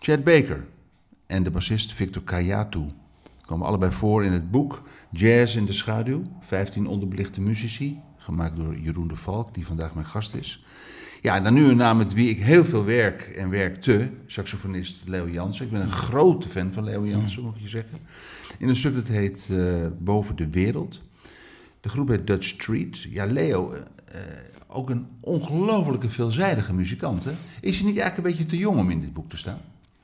Chet Baker en de bassist Victor Kayatu komen allebei voor in het boek Jazz in de schaduw, 15 onderbelichte muzici, gemaakt door Jeroen de Valk, die vandaag mijn gast is. Ja, en dan nu een naam met wie ik heel veel werk en werkte, saxofonist Leo Jansen. Ik ben een grote fan van Leo Jansen, moet ik je zeggen. In een stuk dat heet Boven de Wereld. De groep heet Dutch Street. Ja, Leo, ook een ongelofelijke veelzijdige muzikant, hè? Is hij niet eigenlijk een beetje te jong om in dit boek te staan?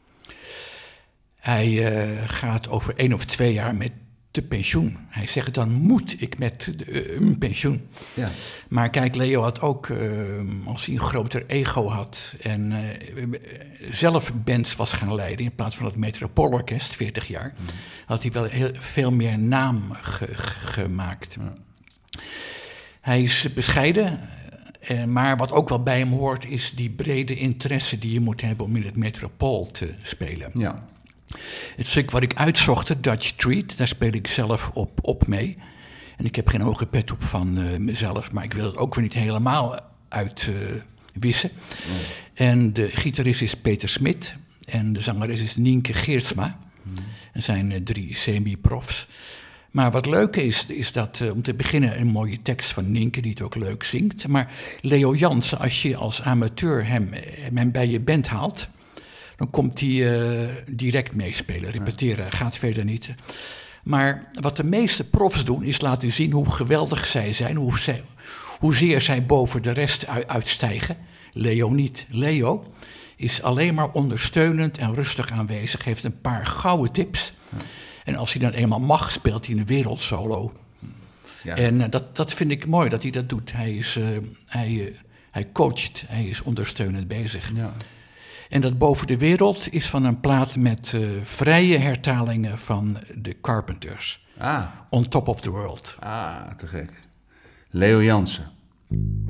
Hij gaat over 1 of 2 jaar met de pensioen. Hij zegt, dan moet ik met een pensioen. Ja. Maar kijk, Leo had ook, als hij een groter ego had en zelf bands was gaan leiden in plaats van het Metropoolorkest, 40 jaar, had hij wel veel meer naam gemaakt. Ja. Hij is bescheiden, maar wat ook wel bij hem hoort, is die brede interesse die je moet hebben om in het Metropool te spelen. Ja. Het stuk wat ik uitzocht, de Dutch Street, daar speel ik zelf op mee. En ik heb geen hoge pet op van mezelf, maar ik wil het ook weer niet helemaal uitwissen. En de gitarist is Peter Smit en de zangeres is Nienke Geertsma. Er zijn 3 semi-profs. Maar wat leuk is dat, om te beginnen, een mooie tekst van Nienke, die het ook leuk zingt. Maar Leo Jansen, als je als amateur hem bij je band haalt, dan komt hij direct meespelen, repeteren, gaat verder niet. Maar wat de meeste profs doen, is laten zien hoe geweldig zij zijn, hoezeer zij boven de rest uitstijgen. Leo niet. Leo is alleen maar ondersteunend en rustig aanwezig, heeft een paar gouden tips. Ja. En als hij dan eenmaal mag, speelt hij een wereldsolo. Ja. En dat vind ik mooi, dat hij dat doet. Hij coacht, hij is ondersteunend bezig. Ja. En dat Boven de Wereld is van een plaat met vrije hertalingen van de Carpenters. On Top of the World. Ah, te gek. Leo Jansen.